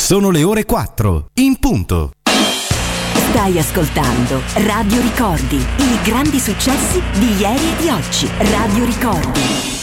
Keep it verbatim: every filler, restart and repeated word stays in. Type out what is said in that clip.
Sono le ore quattro, in punto. Stai ascoltando Radio Ricordi, i grandi successi di ieri e di oggi. Radio Ricordi.